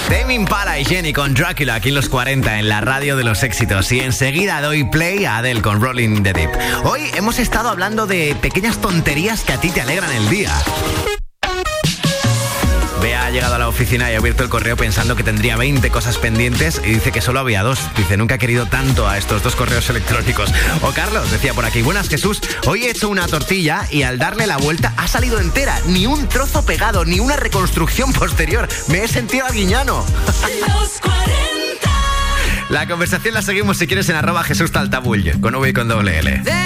Tame Impala y Jenny con Drácula aquí en los 40 en la radio de los éxitos. Y enseguida doy play a Adele con Rolling in the Deep. Hoy hemos estado hablando de pequeñas tonterías que a ti te alegran el día. Bea ha llegado a la oficina y ha abierto el correo pensando que tendría 20 cosas pendientes y dice que solo había 2. Dice, nunca he querido tanto a estos 2 correos electrónicos. O Carlos decía por aquí, buenas Jesús, hoy he hecho una tortilla y al darle la vuelta ha salido entera. Ni un trozo pegado, ni una reconstrucción posterior. Me he sentido Arguiñano. Los 40. La conversación la seguimos si quieres en @JesúsTaltabull, con V y con doble L.